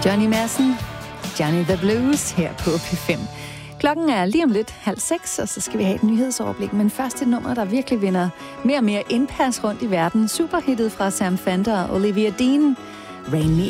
Johnny Madsen, Johnny the Blues her på P5. Klokken er lige om lidt 5:30, og så skal vi have et nyhedsoverblik. Men først et nummer, der virkelig vinder mere og mere indpas rundt i verden. Superhittet fra Sam Fender og Olivia Dean, Rain Me